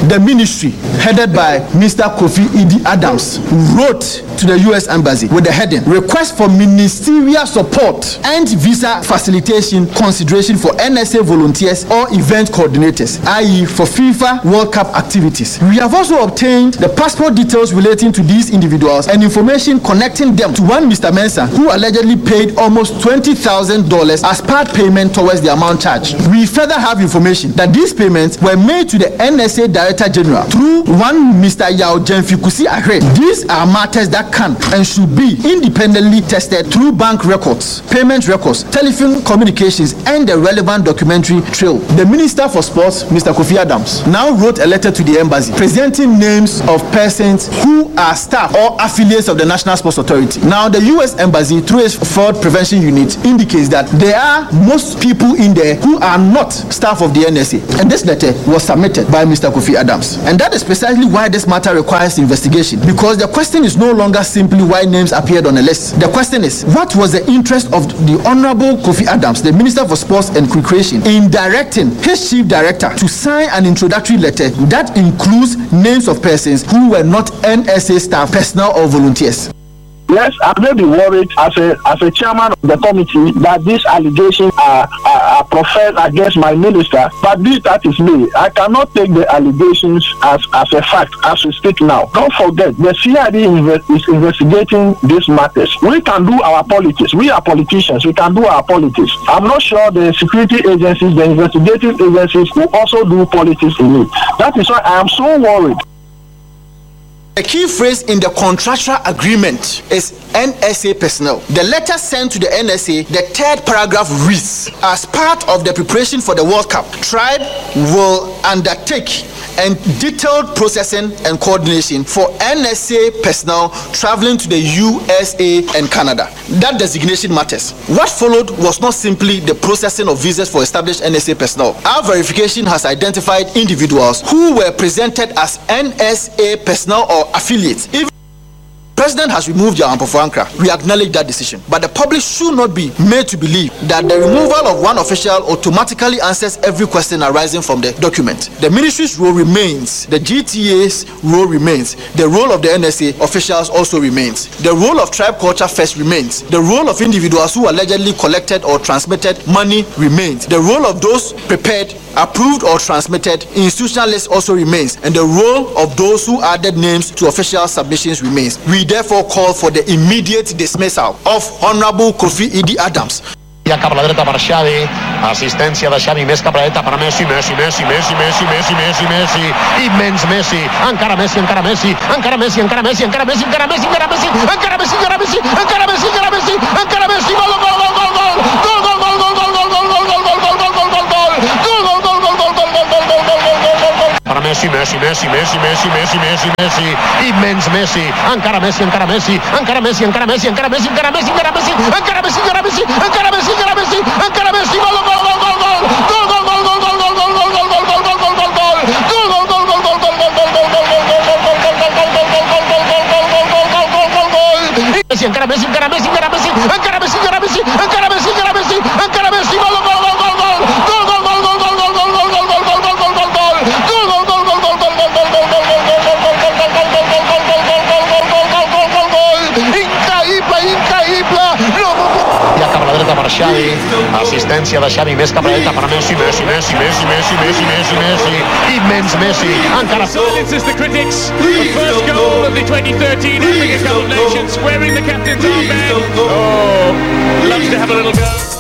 the ministry headed by Mr. Kofi Idi Adams wrote to the U.S. Embassy with the heading, request for ministerial support and visa facilitation consideration for NSA volunteers or event coordinators, i.e. for FIFA World Cup activities. We have also obtained the passport details relating to these individuals and information connecting them to one Mr. Mensah, who allegedly paid almost $20,000 as part payment towards the amount charged. We further have information that these payments were made to the NSA Director General through one Mr. Yao Jenfikusi Ahre. These are matters that can and should be independently tested through bank records, payment records, telephone communications, and the relevant documentary trail. The Minister for Sports, Mr. Kofi Adams, now wrote a letter to the embassy presenting names of persons who are staff or affiliates of the National Sports Authority. Now, the U.S. Embassy, through its fraud prevention unit, indicates that there are most people in there who are not staff of the NSA. And this letter was submitted by Mr. Kofi Adams. And that is precisely why this matter requires investigation, because the question is no longer simply why names appeared on a list. The question is, what was the interest of the Honorable Kofi Adams, the Minister for Sports and Recreation, in directing his chief director to sign an introductory letter that includes names of persons who were not NSA staff, personnel, or volunteers? Yes, I may be worried as a chairman of the committee that these allegations are professed against my minister, but that is me. I cannot take the allegations as a fact as we speak now. Don't forget, the CID is investigating these matters. We can do our politics. We are politicians. We can do our politics. I'm not sure the security agencies, the investigative agencies will also do politics in it. That is why I am so worried. The key phrase in the contractual agreement is NSA personnel. The letter sent to the NSA, the third paragraph reads, as part of the preparation for the World Cup, Tribe will undertake and detailed processing and coordination for NSA personnel traveling to the USA and Canada. That designation matters. What followed was not simply the processing of visas for established NSA personnel. Our verification has identified individuals who were presented as NSA personnel or affiliates. Even the President has removed Yaw Ampofo-Ankra. We acknowledge that decision. But the public should not be made to believe that the removal of one official automatically answers every question arising from the document. The ministry's role remains. The GTA's role remains. The role of the NSA officials also remains. The role of Tribe Culture First remains. The role of individuals who allegedly collected or transmitted money remains. The role of those prepared, approved or transmitted institutional list also remains, and the role of those who added names to official submissions remains. We therefore call for the immediate dismissal of Honorable Kofi Idi Adams. Ja cap a la dreta per Xavi, assistència de Xavi més cap a la dreta per Messi, Messi, immens Messi, encara Messi, encara Messi, encara Messi, encara Messi, encara Messi, encara Messi, encara Messi, encara Messi, encara Messi, encara Messi, encara Messi, encara Messi, gol, gol, gol, gol, gol, gol, gol, gol, gol, gol, gol, gol, gol, gol, gol, gol, gol, gol, gol, per Messi, immens Messi, encara Messi, encara Messi, encara Messi, encara Messi, encara Messi, encara Messi, encara Messi, encara Messi, encara Messi, encara Messi, encara Messi, encara Messi, gol, gol, gol, gol, gol, gol, gol, gol, gol, gol, gol, gol, gol, gol, gol, gol, gol, Messi, encara Messi, encara Messi, encara Messi, encara Messi, encara Messi, encara Messi, encara Messi, encara Messi, gol, gol, gol, gol, gol, gol, gol, gol, gol, gol, gol, gol, gol, gol, gol, gol, gol, gol, gol, per Xavi, assistència de Xavi més cap a la dreta per Messi, immens Messi, encara... Silences the critics. The first goal of the 2013 Africa Cup of Nations, wearing the captain's armband. Oh, loves to have a little go.